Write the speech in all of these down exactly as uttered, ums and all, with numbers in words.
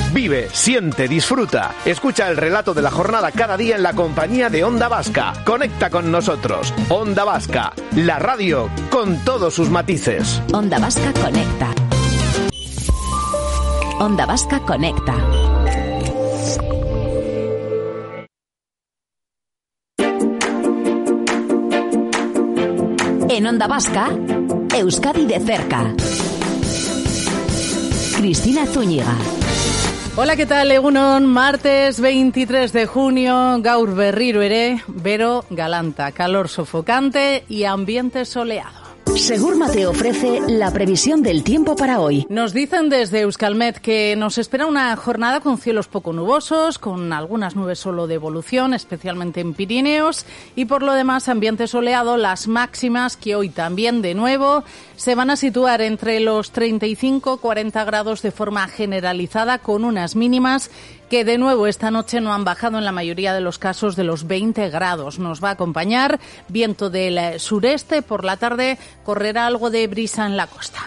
Vive, siente, disfruta. Escucha el relato de la jornada cada día en la compañía de Onda Vasca. Conecta con nosotros. Onda Vasca, la radio con todos sus matices. Onda Vasca conecta. Onda Vasca conecta. En Onda Vasca, Euskadi de cerca. Cristina Zúñiga. Hola, ¿qué tal? Egunon, martes veintitrés de junio, gaur berriro ere, bero galanta, calor sofocante y ambiente soleado. Segurma te ofrece la previsión del tiempo para hoy. Nos dicen desde Euskalmet que nos espera una jornada con cielos poco nubosos, con algunas nubes solo de evolución, especialmente en Pirineos, y por lo demás ambiente soleado, las máximas que hoy también de nuevo se van a situar entre los treinta y cinco a cuarenta grados de forma generalizada, con unas mínimas que de nuevo esta noche no han bajado en la mayoría de los casos de los veinte grados. Nos va a acompañar viento del sureste. Por la tarde correrá algo de brisa en la costa.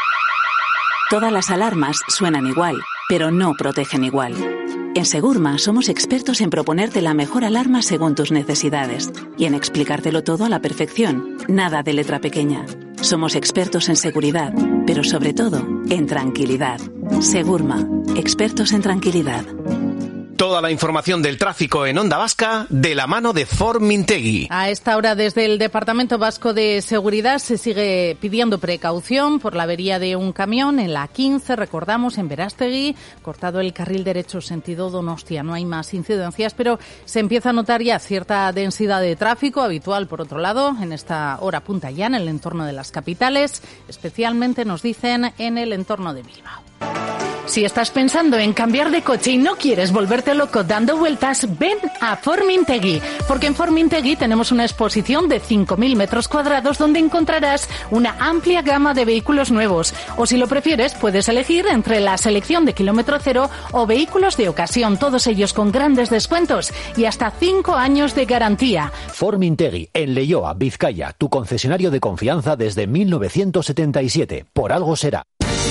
Todas las alarmas suenan igual, pero no protegen igual. En Segurma somos expertos en proponerte la mejor alarma según tus necesidades y en explicártelo todo a la perfección. Nada de letra pequeña. Somos expertos en seguridad, pero sobre todo en tranquilidad. Segurma, expertos en tranquilidad. Toda la información del tráfico en Onda Vasca de la mano de Formintegui. A esta hora, desde el Departamento Vasco de Seguridad, se sigue pidiendo precaución por la avería de un camión en la quince, recordamos, en Berastegui, cortado el carril derecho sentido Donostia. No hay más incidencias, pero se empieza a notar ya cierta densidad de tráfico, habitual, por otro lado, en esta hora punta ya en el entorno de las capitales, especialmente, nos dicen, en el entorno de Bilbao. Si estás pensando en cambiar de coche y no quieres volverte loco dando vueltas, ven a Formintegui, porque en Formintegui tenemos una exposición de cinco mil metros cuadrados donde encontrarás una amplia gama de vehículos nuevos. O si lo prefieres, puedes elegir entre la selección de kilómetro cero o vehículos de ocasión, todos ellos con grandes descuentos y hasta cinco años de garantía. Formintegui, en Leioa, Vizcaya, tu concesionario de confianza desde mil novecientos setenta y siete. Por algo será.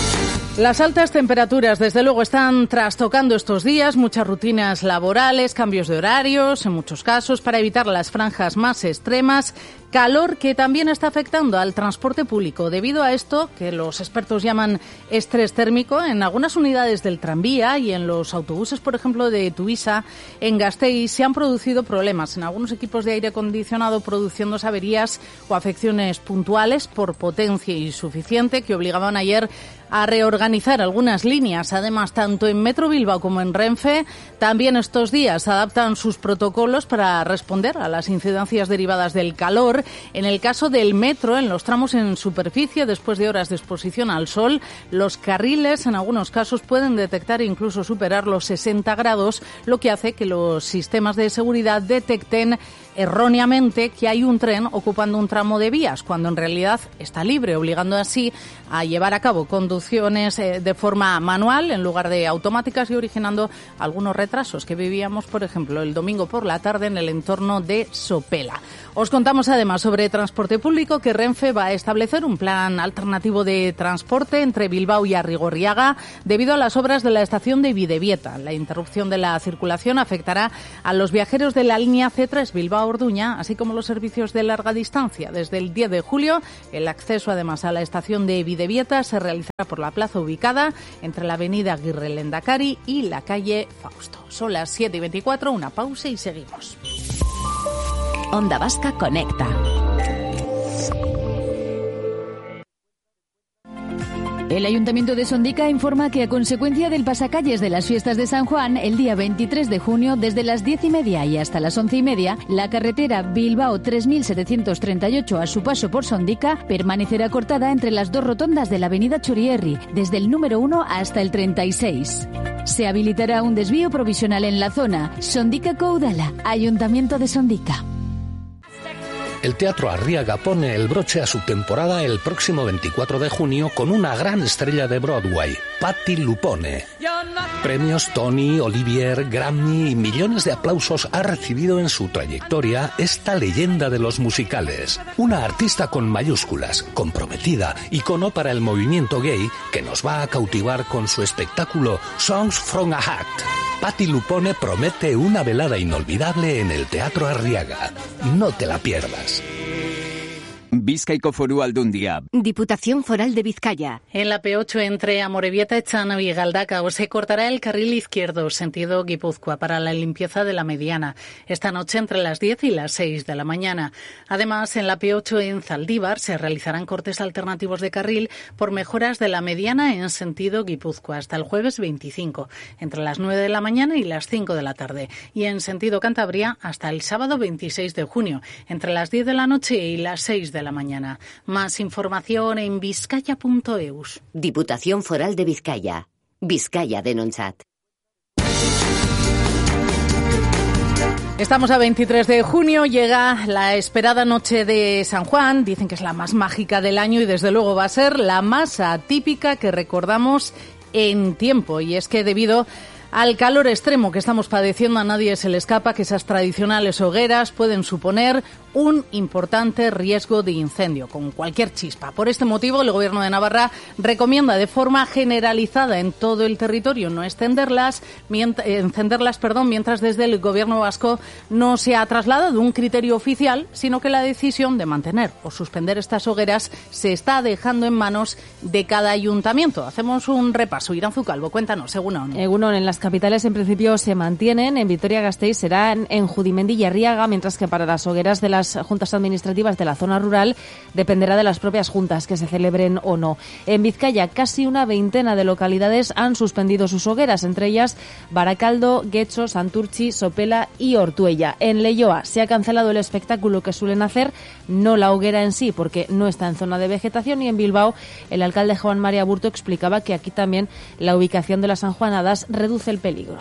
Las altas temperaturas, desde luego, están trastocando estos días muchas rutinas laborales, cambios de horarios, en muchos casos, para evitar las franjas más extremas. Calor que también está afectando al transporte público. Debido a esto, que los expertos llaman estrés térmico, en algunas unidades del tranvía y en los autobuses, por ejemplo, de Tuisa, en Gasteiz, se han producido problemas en algunos equipos de aire acondicionado, produciendo averías o afecciones puntuales por potencia insuficiente que obligaban ayer a reorganizar algunas líneas. Además, tanto en Metro Bilbao como en Renfe, también estos días adaptan sus protocolos para responder a las incidencias derivadas del calor. En el caso del metro, en los tramos en superficie, después de horas de exposición al sol, los carriles en algunos casos pueden detectar e incluso superar los sesenta grados, lo que hace que los sistemas de seguridad detecten erróneamente que hay un tren ocupando un tramo de vías, cuando en realidad está libre, obligando así a llevar a cabo conducciones eh, de forma manual en lugar de automáticas y originando algunos retrasos que vivíamos, por ejemplo, el domingo por la tarde en el entorno de Sopela. Os contamos además sobre transporte público que Renfe va a establecer un plan alternativo de transporte entre Bilbao y Arrigorriaga debido a las obras de la estación de Bidebieta. La interrupción de la circulación afectará a los viajeros de la línea ce tres Bilbao-Orduña, así como los servicios de larga distancia. Desde el diez de julio, el acceso además a la estación de Bidebieta se realizará por la plaza ubicada entre la avenida Aguirre Lendakari y la calle Fausto. Son las siete y veinticuatro, una pausa y seguimos. Onda Vasca conecta. El Ayuntamiento de Sondica informa que a consecuencia del pasacalles de las fiestas de San Juan, el día veintitrés de junio, desde las diez y media y hasta las once y media, la carretera Bilbao tres mil setecientos treinta y ocho a su paso por Sondica permanecerá cortada entre las dos rotondas de la avenida Churierri, desde el número uno hasta el treinta y seis. Se habilitará un desvío provisional en la zona. Sondica-Coudala, Ayuntamiento de Sondica. El Teatro Arriaga pone el broche a su temporada el próximo veinticuatro de junio con una gran estrella de Broadway, Patti Lupone. Premios Tony, Olivier, Grammy y millones de aplausos ha recibido en su trayectoria esta leyenda de los musicales. Una artista con mayúsculas, comprometida, icono para el movimiento gay, que nos va a cautivar con su espectáculo Songs from a Hat. Patti Lupone promete una velada inolvidable en el Teatro Arriaga. No te la pierdas. Bizkaiko Foru Aldundia. Diputación Foral de Vizcaya. En la P ocho entre Amorebieta, Echano y Galdacao se cortará el carril izquierdo sentido Guipúzcoa para la limpieza de la mediana esta noche entre las diez y las seis de la mañana. Además, en la P ocho en Zaldívar se realizarán cortes alternativos de carril por mejoras de la mediana en sentido Guipúzcoa hasta el jueves veinticinco entre las nueve de la mañana y las cinco de la tarde y en sentido Cantabria hasta el sábado veintiséis de junio entre las diez de la noche y las seis de la mañana. Más información en vizcaya punto eus. Diputación Foral de Vizcaya. Vizcaya Denontzat. Estamos a veintitrés de junio, llega la esperada noche de San Juan, dicen que es la más mágica del año y desde luego va a ser la más atípica que recordamos en tiempo. Y es que debido al calor extremo que estamos padeciendo a nadie se le escapa que esas tradicionales hogueras pueden suponer un importante riesgo de incendio con cualquier chispa. Por este motivo, el Gobierno de Navarra recomienda de forma generalizada en todo el territorio no extenderlas, mientras, encenderlas, perdón, mientras desde el Gobierno vasco no se ha trasladado un criterio oficial, sino que la decisión de mantener o suspender estas hogueras se está dejando en manos de cada ayuntamiento. Hacemos un repaso. Iranzu Calvo, cuéntanos, Egunon. Egunon, en las capitales en principio se mantienen, en Vitoria-Gasteiz serán en Judimendi y Arriaga, mientras que para las hogueras de las juntas administrativas de la zona rural dependerá de las propias juntas que se celebren o no. En Vizcaya, casi una veintena de localidades han suspendido sus hogueras, entre ellas Baracaldo, Guecho, Santurtzi, Sopela y Ortuella. En Leioa se ha cancelado el espectáculo que suelen hacer, no la hoguera en sí, porque no está en zona de vegetación, y en Bilbao el alcalde Juan María Burto explicaba que aquí también la ubicación de las sanjuanadas reduce el peligro.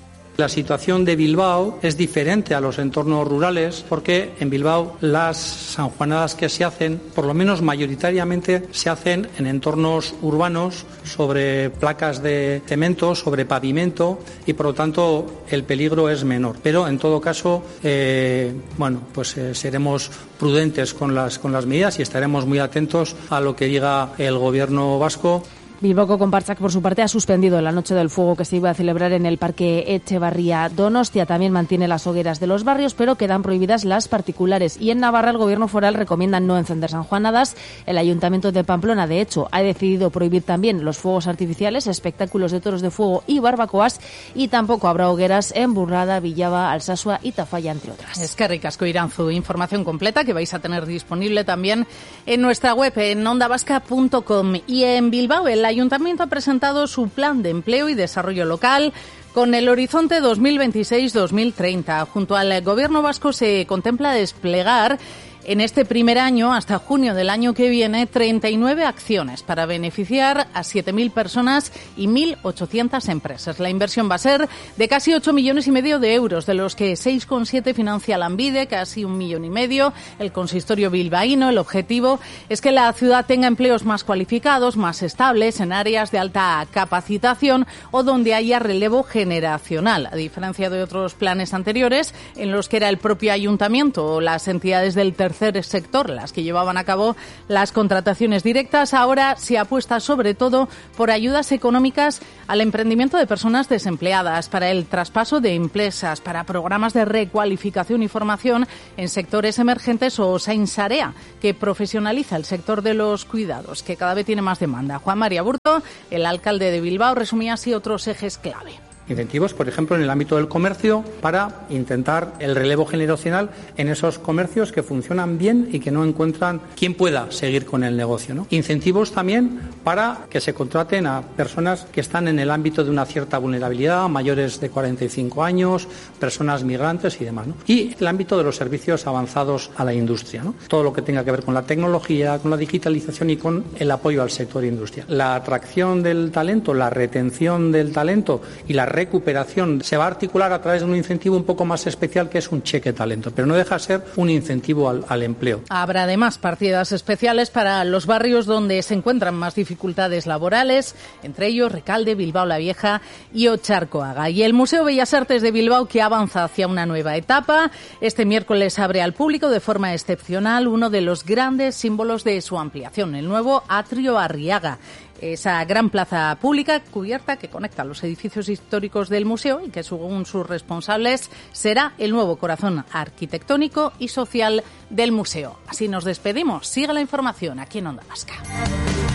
La situación de Bilbao es diferente a los entornos rurales porque en Bilbao las sanjuanadas que se hacen, por lo menos mayoritariamente, se hacen en entornos urbanos, sobre placas de cemento, sobre pavimento, y por lo tanto el peligro es menor. Pero en todo caso, eh, bueno, pues eh, seremos prudentes con las, con las medidas y estaremos muy atentos a lo que diga el Gobierno vasco. Bilboko Konpartsak, por su parte, ha suspendido la Noche del Fuego que se iba a celebrar en el Parque Etxebarria Donostia. También mantiene las hogueras de los barrios, pero quedan prohibidas las particulares. Y en Navarra, el Gobierno foral recomienda no encender sanjuanadas. El Ayuntamiento de Pamplona, de hecho, ha decidido prohibir también los fuegos artificiales, espectáculos de toros de fuego y barbacoas. Y tampoco habrá hogueras en Burrada, Villaba, Alsasua y Tafalla, entre otras. Es que ricasco, Iranzu. Información completa que vais a tener disponible también en nuestra web, en onda vasca punto com. Y en Bilbao, el Ayuntamiento ha presentado su plan de empleo y desarrollo local con el horizonte dos mil veintiséis dos mil treinta. Junto al Gobierno vasco se contempla desplegar en este primer año, hasta junio del año que viene, treinta y nueve acciones para beneficiar a siete mil personas y mil ochocientas empresas. La inversión va a ser de casi ocho millones y medio de euros, de los que seis coma siete financia Lanbide, casi un millón y medio, el consistorio bilbaíno. El objetivo es que la ciudad tenga empleos más cualificados, más estables, en áreas de alta capacitación o donde haya relevo generacional, a diferencia de otros planes anteriores en los que era el propio ayuntamiento o las entidades del tercer sector las que llevaban a cabo las contrataciones directas. Ahora se apuesta sobre todo por ayudas económicas al emprendimiento de personas desempleadas, para el traspaso de empresas, para programas de recualificación y formación en sectores emergentes o Sainsarea, que profesionaliza el sector de los cuidados, que cada vez tiene más demanda. Juan María Burto, el alcalde de Bilbao, resumía así otros ejes clave. Incentivos, por ejemplo, en el ámbito del comercio para intentar el relevo generacional en esos comercios que funcionan bien y que no encuentran quien pueda seguir con el negocio, ¿no? Incentivos también para que se contraten a personas que están en el ámbito de una cierta vulnerabilidad, mayores de cuarenta y cinco años, personas migrantes y demás, ¿no? Y el ámbito de los servicios avanzados a la industria, ¿no? Todo lo que tenga que ver con la tecnología, con la digitalización y con el apoyo al sector industrial. La atracción del talento, la retención del talento y la recuperación se va a articular a través de un incentivo un poco más especial, que es un cheque talento, pero no deja de ser un incentivo al, al empleo. Habrá además partidas especiales para los barrios donde se encuentran más dificultades laborales, entre ellos Recalde, Bilbao la Vieja y Otxarkoaga. Y el Museo Bellas Artes de Bilbao, que avanza hacia una nueva etapa, este miércoles abre al público de forma excepcional uno de los grandes símbolos de su ampliación, el nuevo Atrio Arriaga. Esa gran plaza pública cubierta que conecta los edificios históricos del museo y que, según sus responsables, será el nuevo corazón arquitectónico y social del museo. Así nos despedimos. Sigue la información aquí en Onda Vasca.